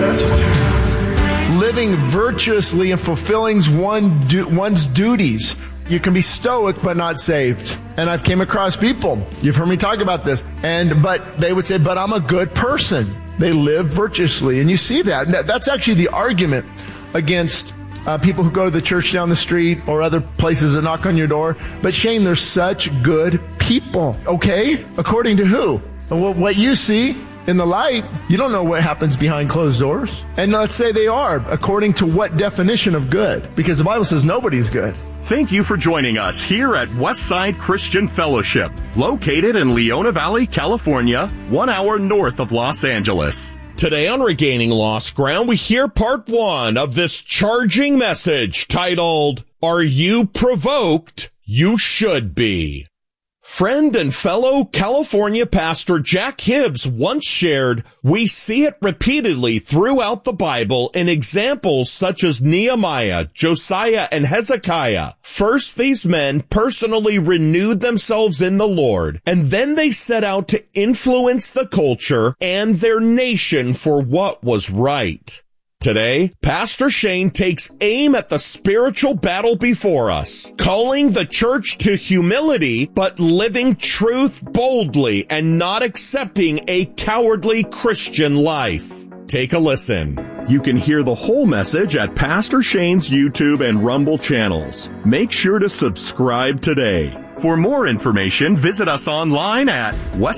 Living virtuously and fulfilling one's duties. You can be stoic but not saved. And I've came across people, you've heard me talk about this, but they would say, but I'm a good person. They live virtuously. And you see that. And that's actually the argument against people who go to the church down the street or other places that knock on your door. But Shane, they're such good people. Okay? According to who? What you see in the light, you don't know what happens behind closed doors. And let's say they are, according to what definition of good? Because the Bible says nobody's good. Thank you for joining us here at Westside Christian Fellowship, located in Leona Valley, California, 1 hour north of Los Angeles. Today on Regaining Lost Ground, we hear part 1 of this charging message titled, Are You Provoked? You Should Be. Friend and fellow California pastor Jack Hibbs once shared, we see it repeatedly throughout the Bible in examples such as Nehemiah, Josiah, and Hezekiah. First, these men personally renewed themselves in the Lord, and then they set out to influence the culture and their nation for what was right. Today, Pastor Shane takes aim at the spiritual battle before us, calling the church to humility, but living truth boldly and not accepting a cowardly Christian life. Take a listen. You can hear the whole message at Pastor Shane's YouTube and Rumble channels. Make sure to subscribe today. For more information, visit us online at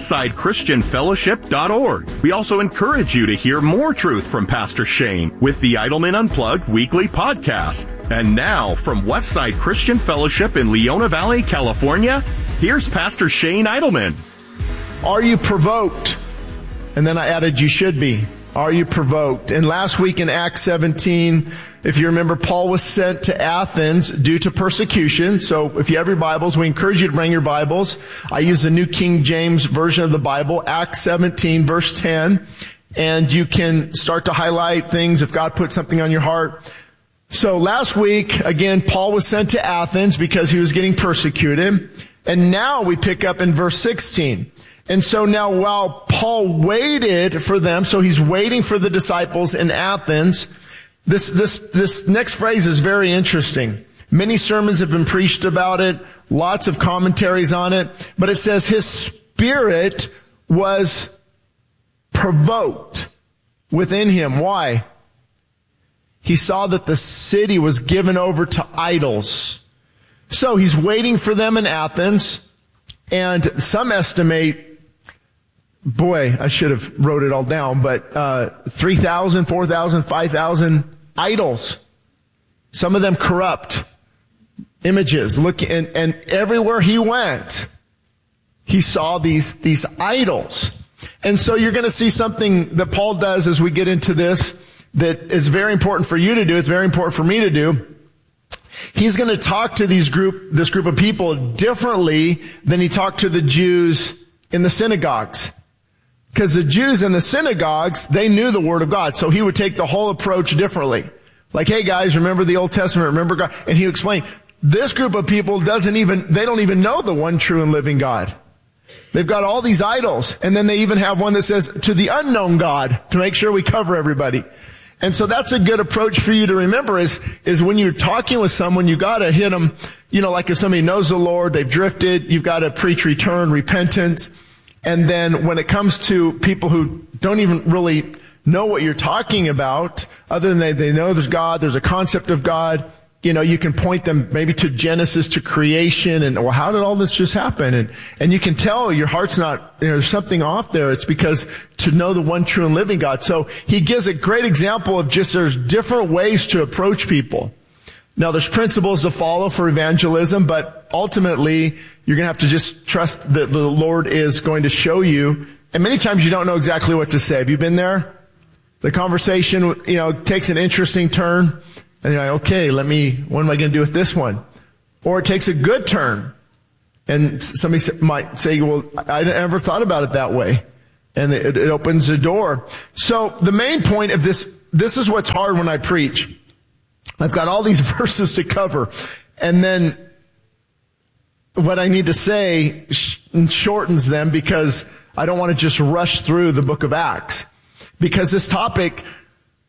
westsidechristianfellowship.org. We also encourage you to hear more truth from Pastor Shane with the Idleman Unplugged weekly podcast. And now, from Westside Christian Fellowship in Leona Valley, California, here's Pastor Shane Idleman. Are you provoked? And then I added, you should be. Are you provoked? And last week in Acts 17, if you remember, Paul was sent to Athens due to persecution. So if you have your Bibles, we encourage you to bring your Bibles. I use the New King James Version of the Bible, Acts 17, verse 10. And you can start to highlight things if God put something on your heart. So last week, again, Paul was sent to Athens because he was getting persecuted. And now we pick up in verse 16. And so now while Paul waited for them, so he's waiting for the disciples in Athens, this next phrase is very interesting. Many sermons have been preached about it, lots of commentaries on it, but it says his spirit was provoked within him. Why? He saw that the city was given over to idols. So he's waiting for them in Athens, and some estimate, boy, I should have wrote it all down, but 3,000, 4,000, 5,000 idols. Some of them corrupt images. Look, and everywhere he went, he saw these idols. And so you're going to see something that Paul does as we get into this that is very important for you to do. It's very important for me to do. He's going to talk to this group of people differently than he talked to the Jews in the synagogues. Because the Jews in the synagogues, they knew the Word of God. So he would take the whole approach differently. Like, hey guys, remember the Old Testament, remember God. And he would explain, this group of people they don't even know the one true and living God. They've got all these idols. And then they even have one that says, to the unknown God, to make sure we cover everybody. And so that's a good approach for you to remember is when you're talking with someone, you gotta hit them, like if somebody knows the Lord, they've drifted, you've gotta preach return, repentance. And then when it comes to people who don't even really know what you're talking about, other than they know there's God, there's a concept of God, you can point them maybe to Genesis, to creation, and well, how did all this just happen? And you can tell your heart's not, there's something off there. It's because to know the one true and living God. So he gives a great example of just there's different ways to approach people. Now there's principles to follow for evangelism, but ultimately you're going to have to just trust that the Lord is going to show you. And many times you don't know exactly what to say. Have you been there? The conversation, takes an interesting turn. And you're like, okay, what am I going to do with this one? Or it takes a good turn. And somebody might say, well, I never thought about it that way. And it opens the door. So the main point of this is what's hard when I preach. I've got all these verses to cover. And then what I need to say shortens them because I don't want to just rush through the book of Acts. Because this topic,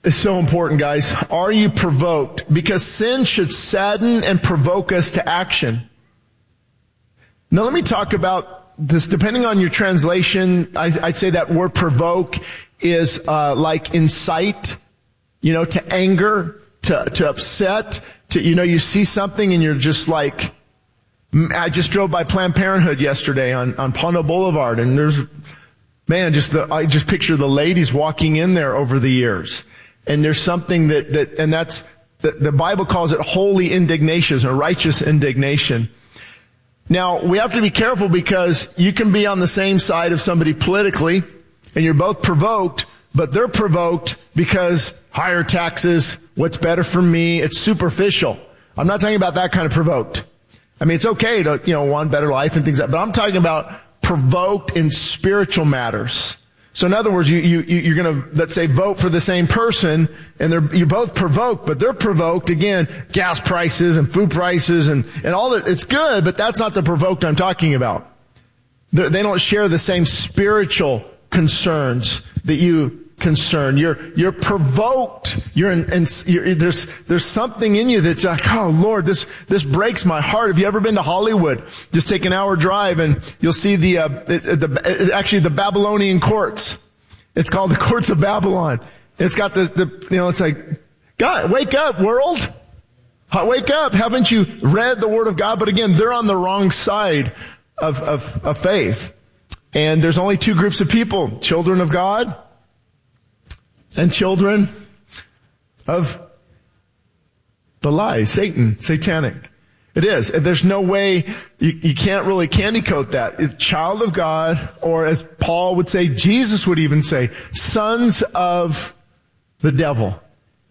is so important, guys. Are you provoked? Because sin should sadden and provoke us to action. Now let me talk about this. Depending on your translation, I'd say that word provoke is like incite, to anger, to upset, you see something and you're just like, I just drove by Planned Parenthood yesterday on Pondo Boulevard, and I just picture the ladies walking in there over the years. And there's something that's the Bible calls it holy indignation or righteous indignation. Now, we have to be careful because you can be on the same side of somebody politically and you're both provoked, but they're provoked because higher taxes, what's better for me, it's superficial. I'm not talking about that kind of provoked. I mean, it's okay to, want better life and things like that, but I'm talking about provoked in spiritual matters. So in other words, you're gonna, let's say, vote for the same person, and you're both provoked, but they're provoked, again, gas prices and food prices and all that. It's good, but that's not the provoked I'm talking about. They don't share the same spiritual concerns that you concern. You're provoked. There's something in you that's like, oh Lord, this breaks my heart. Have you ever been to Hollywood? Just take an hour drive and you'll see actually the Babylonian courts. It's called the courts of Babylon. It's got it's like, God, wake up, world. Wake up. Haven't you read the Word of God? But again, they're on the wrong side of faith. And there's only two groups of people, children of God and children of the lie, Satan, satanic. It is. There's no way, you can't really candy coat that. It's child of God, or as Paul would say, Jesus would even say, sons of the devil.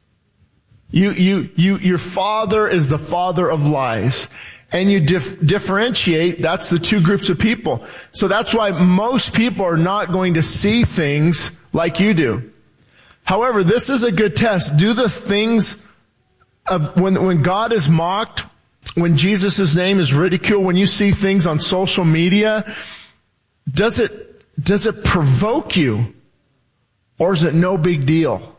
Your father is the father of lies. And you differentiate, that's the two groups of people. So that's why most people are not going to see things like you do. However, this is a good test. Do the things of when God is mocked, when Jesus' name is ridiculed, when you see things on social media, does it provoke you? Or is it no big deal?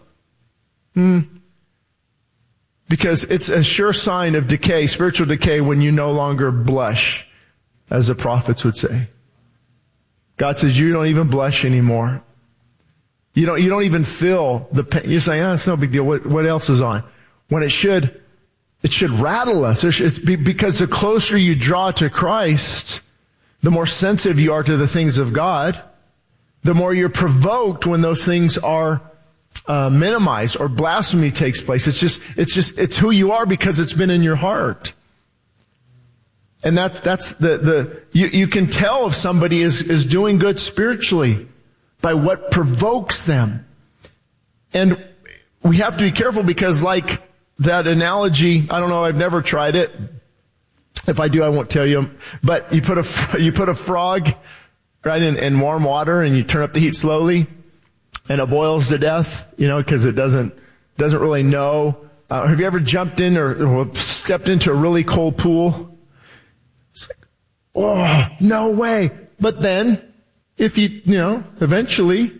Because it's a sure sign of decay, spiritual decay, when you no longer blush, as the prophets would say. God says you don't even blush anymore. You don't even feel the pain. You're saying, it's no big deal. What else is on? When it should rattle us. Because the closer you draw to Christ, the more sensitive you are to the things of God, the more you're provoked when those things are minimized or blasphemy takes place. It's who you are because it's been in your heart. And that's you can tell if somebody is doing good spiritually by what provokes them. And we have to be careful because, like that analogy, I don't know, I've never tried it. If I do, I won't tell you. But you put a frog right in warm water and you turn up the heat slowly and it boils to death, because it doesn't really know. Have you ever jumped in or stepped into a really cold pool? It's like, oh, no way. But then, if eventually,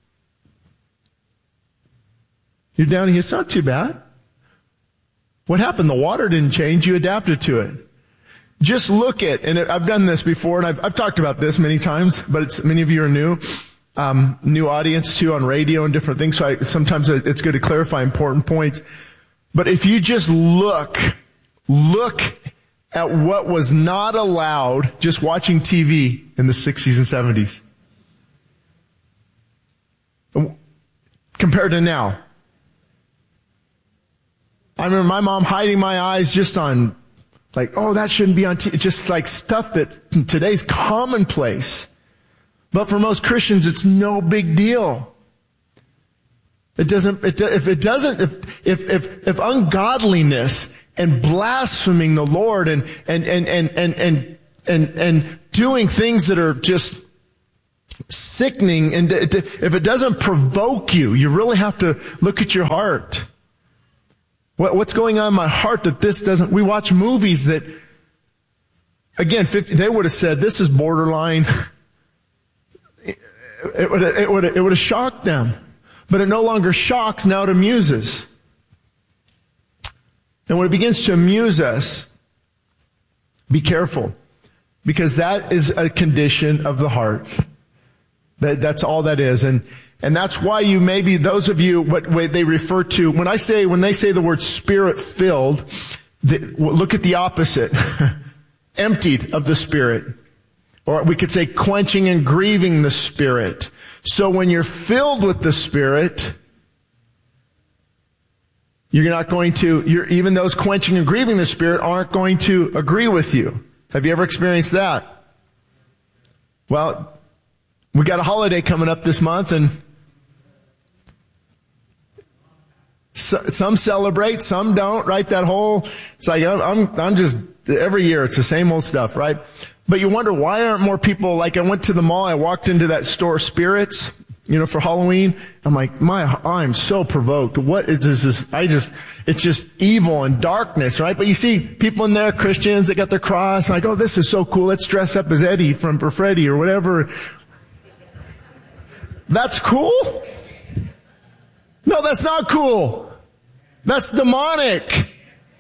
you're down here, it's not too bad. What happened? The water didn't change. You adapted to it. Just look at, and I've done this before, and I've talked about this many times, but many of you are new audience too on radio and different things. So sometimes it's good to clarify important points. But if you just look at what was not allowed just watching TV in the 60s and 70s. Compared to now. I remember my mom hiding my eyes just on, like, oh, that shouldn't be on TV. Just like stuff that today's commonplace. But for most Christians, it's no big deal. If ungodliness and blaspheming the Lord and doing things that are just sickening, and if it doesn't provoke you, you really have to look at your heart. What's going on in my heart that this doesn't? We watch movies that, again, they would have said this is borderline. It would have shocked them. But it no longer shocks, now it amuses. And when it begins to amuse us, be careful, because that is a condition of the heart. That's all that is. And that's why you maybe, those of you, what they refer to, when they say the word Spirit-filled, look at the opposite. Emptied of the Spirit. Or we could say quenching and grieving the Spirit. So when you're filled with the Spirit, even those quenching and grieving the Spirit aren't going to agree with you. Have you ever experienced that? Well, we got a holiday coming up this month, and some celebrate, some don't, right? It's like, I'm just, every year it's the same old stuff, right? But you wonder, why aren't more people, like I went to the mall, I walked into that store, Spirits, for Halloween. I'm like, I'm so provoked. What is this? It's just evil and darkness, right? But you see people in there, Christians, they got their cross, and like, oh, this is so cool. Let's dress up as Eddie or Freddie or whatever. That's cool? No, that's not cool. That's demonic.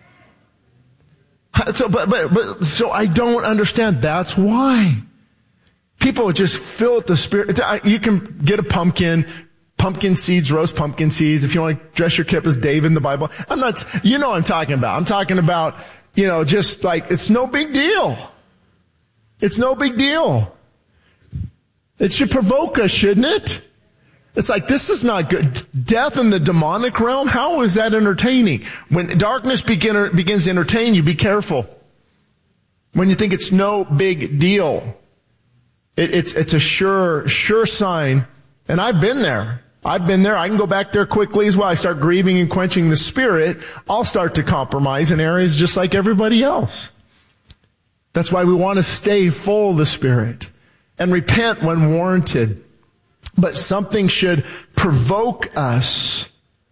So I don't understand. That's why. People just fill with the Spirit. You can get a pumpkin seeds, roast pumpkin seeds, if you want to dress your kid as David in the Bible. I'm not, what I'm talking about. I'm talking about, just like, it's no big deal. It's no big deal. It should provoke us, shouldn't it? It's like, this is not good. Death in the demonic realm, how is that entertaining? When darkness begins to entertain you, be careful. When you think it's no big deal. It's a sure sign. And I've been there. I can go back there quickly as well. I start grieving and quenching the Spirit. I'll start to compromise in areas just like everybody else. That's why we want to stay full of the Spirit and repent when warranted. But something should provoke us.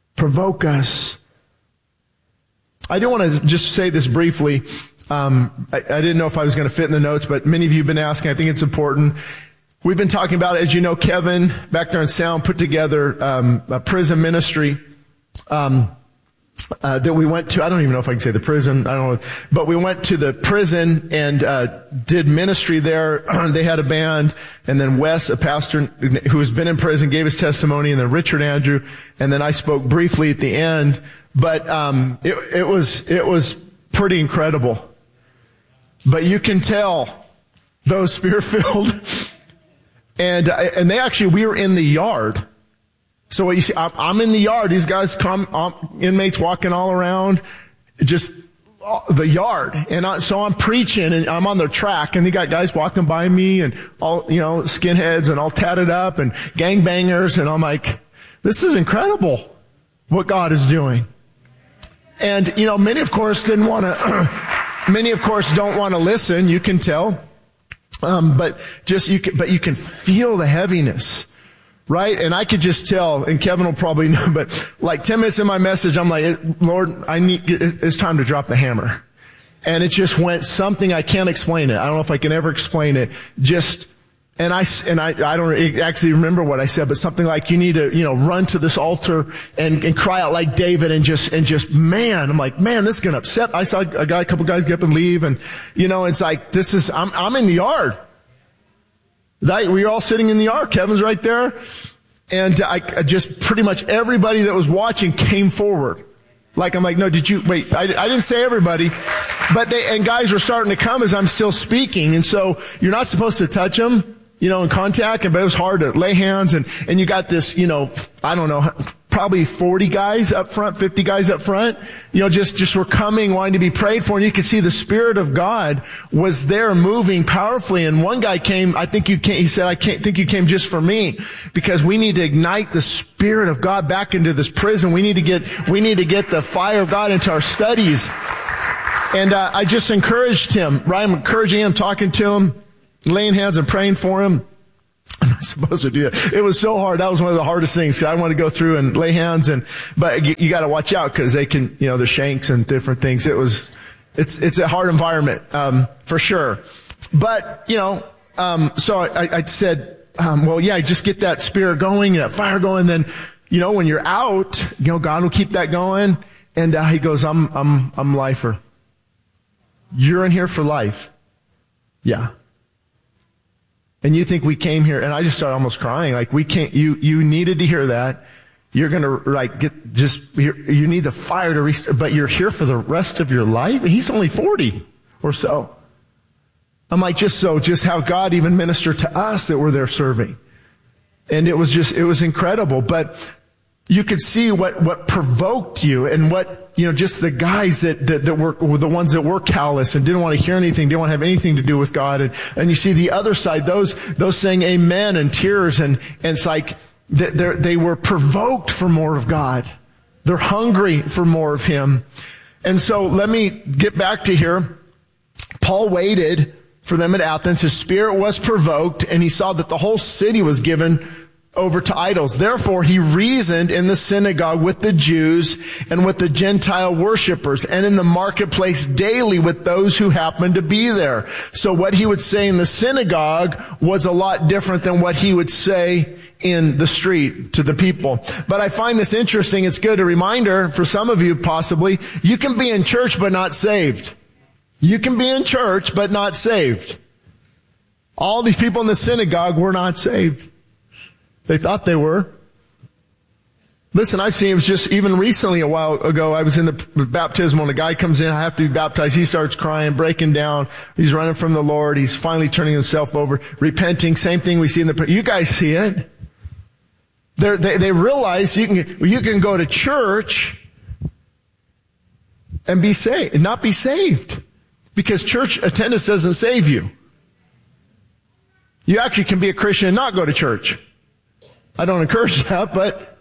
I do want to just say this briefly. I didn't know if I was going to fit in the notes, but many of you have been asking. I think it's important. We've been talking about, as you know, Kevin back there in sound put together a prison ministry that we went to. I don't even know if I can say the prison. I don't know. But we went to the prison and did ministry there. They had a band, and then Wes, a pastor who has been in prison, gave his testimony, and then Richard Andrew, and then I spoke briefly at the end. But it was pretty incredible. But you can tell those Spirit-filled, and we were in the yard. So what you see, I'm in the yard. These guys inmates walking all around, just the yard. And so I'm preaching, and I'm on the track, and they got guys walking by me, and all, skinheads and all tatted up, and gangbangers, and I'm like, this is incredible what God is doing. And, many of course don't want to listen, you can tell. But you can feel the heaviness. Right? And I could just tell, and Kevin will probably know, but like 10 minutes in my message, I'm like, Lord, it's time to drop the hammer. And it just went something, I can't explain it. I don't know if I can ever explain it. And I don't actually remember what I said, but something like, you need to, run to this altar and cry out like David and just, man, I'm like, man, this is going to upset. I saw a couple guys get up and leave, and, it's like, I'm in the yard. We were all sitting in the yard. Kevin's right there. And I just pretty much everybody that was watching came forward. I'm like, no, did you, wait, I didn't say everybody, but and guys were starting to come as I'm still speaking. And so you're not supposed to touch them, in contact, but it was hard to lay hands, and you got this, I don't know, probably 40 guys up front, 50 guys up front, just were coming, wanting to be prayed for, and you could see the Spirit of God was there moving powerfully. And one guy came, he said, I think you came just for me, because we need to ignite the Spirit of God back into this prison. We need to get the fire of God into our studies. And I just encouraged him, right? I'm encouraging him, talking to him, laying hands and praying for him. I'm not supposed to do that. It was so hard. That was one of the hardest things. I want to go through and lay hands, but you got to watch out, because they can, there's shanks and different things. It's a hard environment, for sure. But, so I said, just get that Spirit going, that fire going. Then when you're out, God will keep that going. And he goes, I'm lifer. You're in here for life. Yeah. And you think we came here, and I just started almost crying. Like, we can't, you needed to hear that. You're gonna, you need the fire to restart, but you're here for the rest of your life? And he's only 40 or so. I'm like, just how God even ministered to us that were there serving. And it was incredible. But you could see what provoked you and what, just the guys that were the ones that were callous and didn't want to hear anything, didn't want to have anything to do with God. And you see the other side, those saying amen and tears, and it's like they were provoked for more of God. They're hungry for more of Him. And so let me get back to here. Paul waited for them at Athens. His spirit was provoked, and he saw that the whole city was given over to idols. Therefore, he reasoned in the synagogue with the Jews and with the Gentile worshipers, and in the marketplace daily with those who happened to be there. So what he would say in the synagogue was a lot different than what he would say in the street to the people. But I find this interesting. It's good, a reminder for some of you possibly, you can be in church but not saved. You can be in church but not saved. All these people in the synagogue were not saved. They thought they were. Listen, I've seen, it was just even recently a while ago, I was in the baptismal and a guy comes in, I have to be baptized. He starts crying, breaking down. He's running from the Lord. He's finally turning himself over, repenting. Same thing we see in you guys see it. They realize you can go to church and be saved, and not be saved. Because church attendance doesn't save you. You actually can be a Christian and not go to church. I don't encourage that, but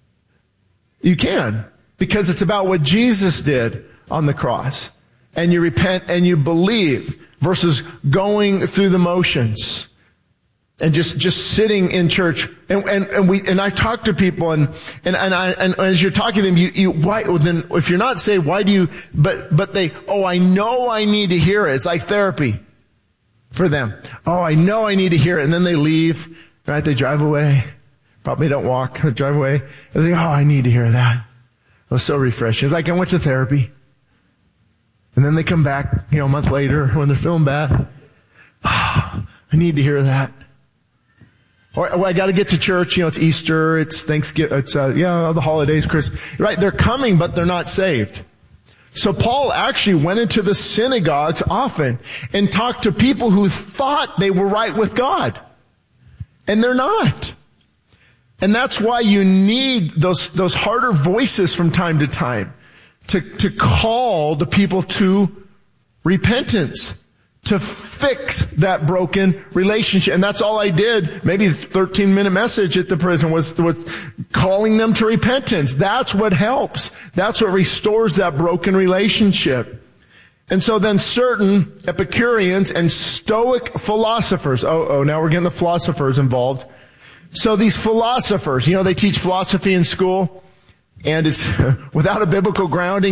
you can. Because it's about what Jesus did on the cross. And you repent and you believe versus going through the motions. And just sitting in church. And I talk to people and as you're talking to them, then if you're not saved, why do you, but they, I know I need to hear it. It's like therapy for them. I know I need to hear it. And then they leave, right? They drive away. Probably don't walk, drive away. And they I need to hear that. It was so refreshing. It's like I went to therapy. And then they come back, a month later when they're feeling bad. I need to hear that. Or I got to get to church. It's Easter. It's Thanksgiving. It's the holidays, Christmas. Right? They're coming, but they're not saved. So Paul actually went into the synagogues often and talked to people who thought they were right with God, and they're not. And that's why you need those harder voices from time to time to call the people to repentance, to fix that broken relationship. And that's all I did. Maybe a 13-minute message at the prison was calling them to repentance. That's what helps. That's what restores that broken relationship. And so then certain Epicureans and Stoic philosophers, now we're getting the philosophers involved. So these philosophers, they teach philosophy in school, and it's, without a biblical grounding,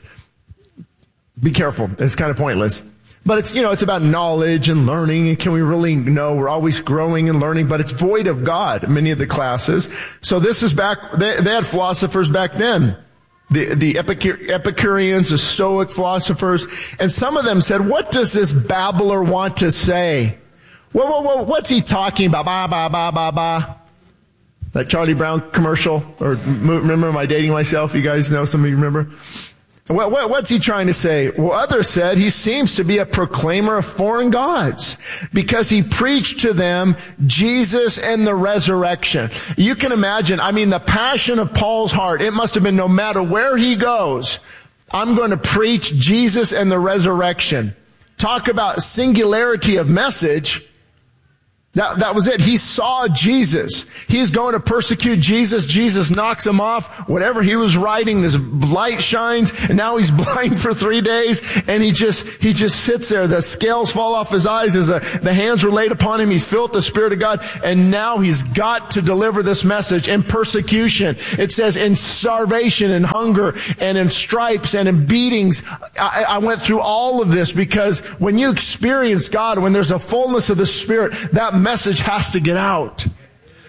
be careful. It's kind of pointless. But it's about knowledge and learning, and can we really know? We're always growing and learning, but it's void of God, many of the classes. So this is they had philosophers back then. The Epicureans, the Stoic philosophers, and some of them said, what does this babbler want to say? What's he talking about? Ba, ba, ba, ba, ba. That Charlie Brown commercial, or remember my dating myself? You guys know, some of you remember? What's he trying to say? Well, others said he seems to be a proclaimer of foreign gods because he preached to them Jesus and the resurrection. You can imagine, the passion of Paul's heart, it must have been no matter where he goes, I'm going to preach Jesus and the resurrection. Talk about singularity of message. That was it. He saw Jesus. He's going to persecute Jesus. Jesus knocks him off. Whatever he was writing, this light shines, and now he's blind for 3 days, and he just sits there. The scales fall off his eyes as the hands were laid upon him. He's filled with the Spirit of God, and now he's got to deliver this message in persecution. It says in starvation and hunger and in stripes and in beatings. I went through all of this because when you experience God, when there's a fullness of the Spirit, that message has to get out.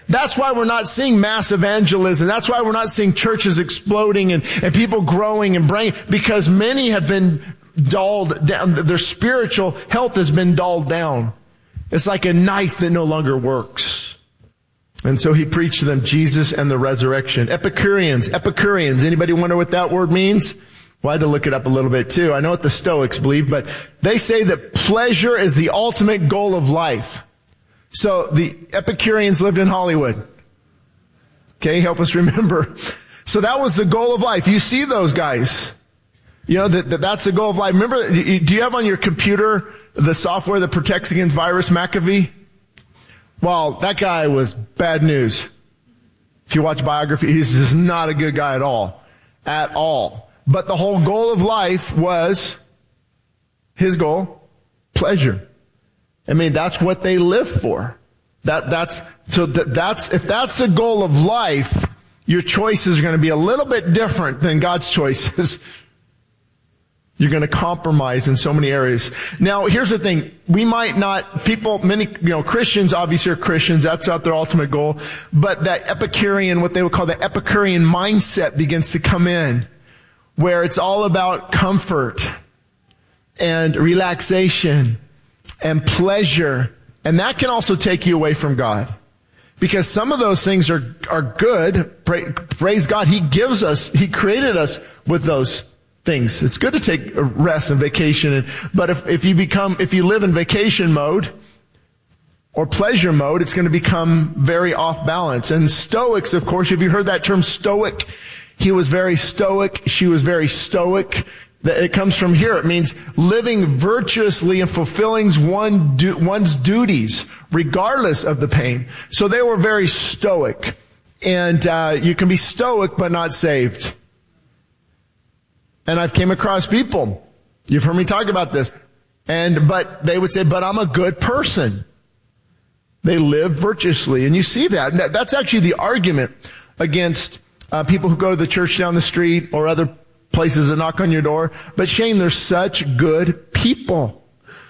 That's why we're not seeing mass evangelism. That's why we're not seeing churches exploding and people growing and because many have been dulled down. Their spiritual health has been dulled down. It's like a knife that no longer works. And so he preached to them Jesus and the resurrection. Epicureans. Anybody wonder what that word means? Well, I had to look it up a little bit too. I know what the Stoics believe, but they say that pleasure is the ultimate goal of life. So the Epicureans lived in Hollywood. Okay, help us remember. So that was the goal of life. You see those guys. You know, that's the goal of life. Remember, do you have on your computer the software that protects against virus, McAfee? Well, that guy was bad news. If you watch biography, he's just not a good guy at all. At all. But the whole goal of life was, his goal, pleasure. I mean, that's what they live for. If that's the goal of life, your choices are going to be a little bit different than God's choices. You're going to compromise in so many areas. Now, here's the thing. We might not, Christians obviously are Christians. That's not their ultimate goal. But that Epicurean, what they would call the Epicurean mindset begins to come in, where it's all about comfort and relaxation and pleasure. And that can also take you away from God. Because some of those things are good. Praise God. He created us with those things. It's good to take a rest and vacation. But if you live in vacation mode or pleasure mode, it's going to become very off balance. And Stoics, of course, have you heard that term stoic? He was very stoic. She was very stoic. It comes from here. It means living virtuously and fulfilling one's duties, regardless of the pain. So they were very stoic. And you can be stoic but not saved. And I've came across people, you've heard me talk about this, but they would say, but I'm a good person. They live virtuously. And you see that. That's actually the argument against people who go to the church down the street or other places that knock on your door. But Shane, they're such good people.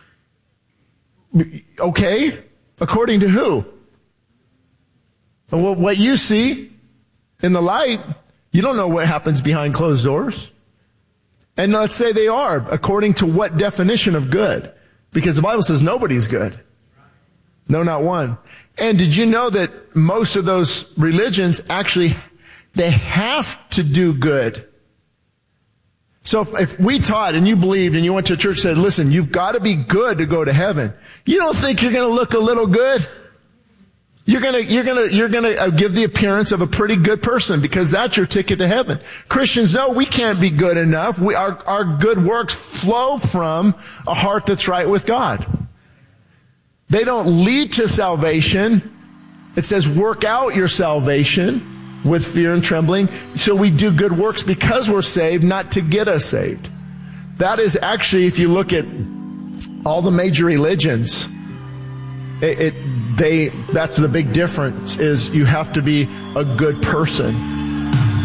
Okay? According to who? Well, what you see in the light, you don't know what happens behind closed doors. And let's say they are, according to what definition of good? Because the Bible says nobody's good. No, not one. And did you know that most of those religions actually, they have to do good? So if we taught and you believed and you went to a church and said, listen, you've got to be good to go to heaven. You don't think you're going to look a little good? You're gonna give the appearance of a pretty good person because that's your ticket to heaven. Christians know we can't be good enough. Our good works flow from a heart that's right with God. They don't lead to salvation. It says work out your salvation with fear and trembling. So we do good works because we're saved, not to get us saved. That is actually, if you look at all the major religions, that's the big difference, is you have to be a good person.